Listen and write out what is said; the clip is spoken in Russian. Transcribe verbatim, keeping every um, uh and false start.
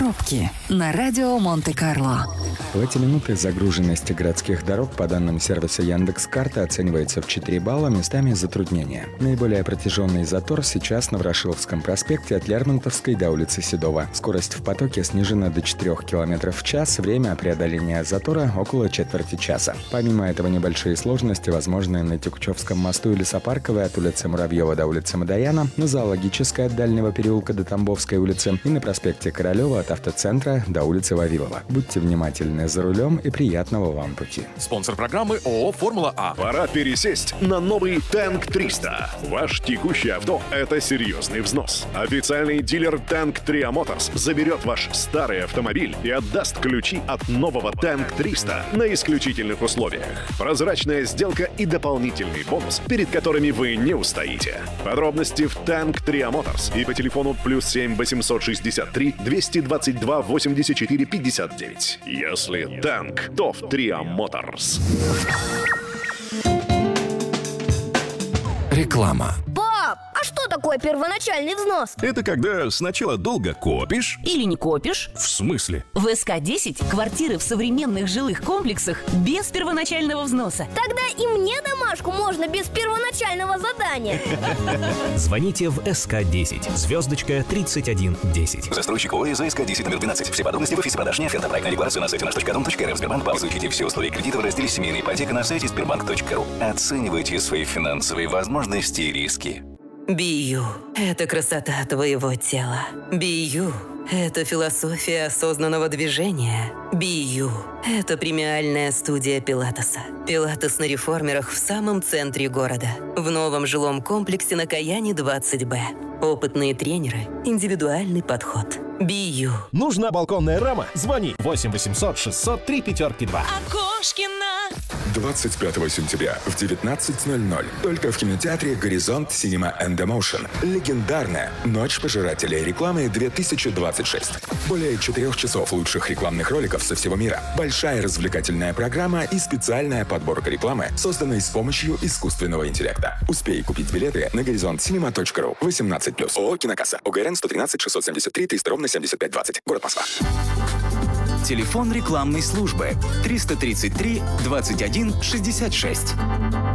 Пробки на радио Монте-Карло. В эти минуты загруженность городских дорог по данным сервиса Яндекс.Карта оценивается в четыре балла, местами затруднения. Наиболее протяженный затор сейчас на Ворошиловском проспекте от Лермонтовской до улицы Седова. Скорость в потоке снижена до четырёх километров в час, время преодоления затора около четверти часа. Помимо этого, небольшие сложности возможны на Тюкчевском мосту и Лесопарковой от улицы Муравьева до улицы Мадояна, на Зоологической от Дальнего переулка до Тамбовской улицы и на проспекте Королева от автоцентра до улицы Вавилова. Будьте внимательны за рулем и приятного вам пути. Спонсор программы ООО «Формула А». Пора пересесть на новый Танк триста. Ваш текущее авто – это серьезный взнос. Официальный дилер Танк три Моторс заберет ваш старый автомобиль и отдаст ключи от нового Танк триста на исключительных условиях. Прозрачная сделка и дополнительный бонус, перед которыми вы не устоите. Подробности в Танк три Моторс и по телефону плюс семь восемьсот шестьдесят три двести двадцать два восемьдесят четыре пятьдесят девять. Если Танк, то в три Моторс. Реклама. Пап, а что такое первоначальный взнос? Это когда сначала долго копишь. Или не копишь. В смысле? В эс ка десять квартиры в современных жилых комплексах без первоначального взноса. Тогда и мне домашку можно без первоначального задания. Звоните в эс ка десять, звездочка тридцать один десять. Застройщик ОАО за эс ка десять номер двенадцать. Все подробности в офисе продаж не оферта. Проектная декларация на сайте наш точка дом точка эр эф. Сбербанк. Изучите все условия кредита в разделе «Семейная ипотека» на сайте сбербанк точка ру. Оценивайте свои финансовые возможности и риски. Бию – это красота твоего тела. Бию – это философия осознанного движения. Бию – это премиальная студия Пилатеса. Пилатес на реформерах в самом центре города. В новом жилом комплексе на Каяне двадцать бэ. Опытные тренеры, индивидуальный подход. Бию. Нужна балконная рама? Звони восемь восемьсот шестьсот три пятерки два. Окошкина. двадцать пятого сентября в девятнадцать ноль ноль. Только в кинотеатре «Горизонт Cinema and Emotion». Легендарная «Ночь пожирателей рекламы две тысячи двадцать шесть». Более четырех часов лучших рекламных роликов со всего мира. Большая развлекательная программа и специальная подборка рекламы, созданной с помощью искусственного интеллекта. Успей купить билеты на горизонт синема точка ру. восемнадцать плюс. ООО «Кинокасса». ОГРН сто тринадцать шестьсот семьдесят три триста ровно семьдесят пять двадцать. Город Москва. Телефон рекламной службы триста тридцать три двадцать один шестьдесят шесть.